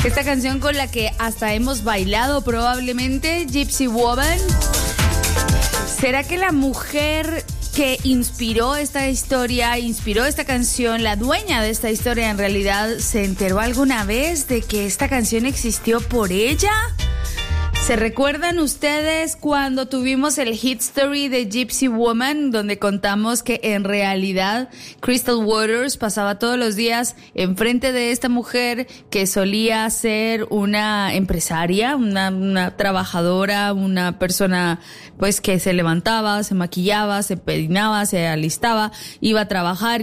Esta canción con la que hasta hemos bailado probablemente, Gypsy Woman. ¿Será que la mujer que inspiró esta historia, inspiró esta canción, la dueña de esta historia en realidad, se enteró alguna vez de que esta canción existió por ella? ¿Se recuerdan ustedes cuando tuvimos el hit story de Gypsy Woman, donde contamos que en realidad Crystal Waters pasaba todos los días enfrente de esta mujer que solía ser una empresaria, una trabajadora, una persona pues que se levantaba, se maquillaba, se peinaba, se alistaba, iba a trabajar